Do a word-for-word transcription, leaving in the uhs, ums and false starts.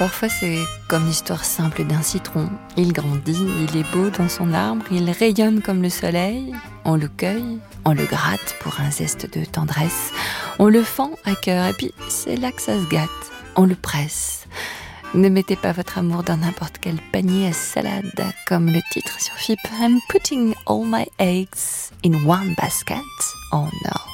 Parfois c'est comme l'histoire simple d'un citron. Il grandit, il est beau dans son arbre, il rayonne comme le soleil. On le cueille, on le gratte pour un zeste de tendresse. On le fend à cœur et puis c'est là que ça se gâte. On le presse. Ne mettez pas votre amour dans n'importe quel panier à salade, comme le titre sur F I P. I'm putting all my eggs in one basket. Oh no.